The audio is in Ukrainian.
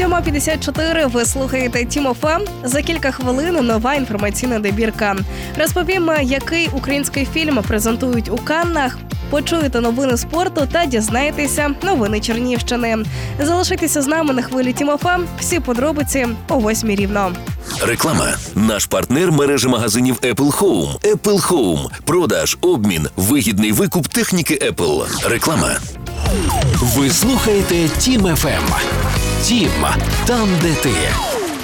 7:54, ви слухаєте Тім ФМ. За кілька хвилин нова інформаційна добірка. Розповімо, який український фільм презентують у Каннах, почуєте новини спорту та дізнаєтеся новини Чернігівщини. Залишайтеся з нами на хвилі Тім ФМ. Всі подробиці о 8:00 рівно. Реклама. Наш партнер – мережа магазинів Apple Home. Apple Home. Продаж, обмін, вигідний викуп техніки Apple. Реклама. Ви слухаєте Тім ФМ. Тім – там, де ти.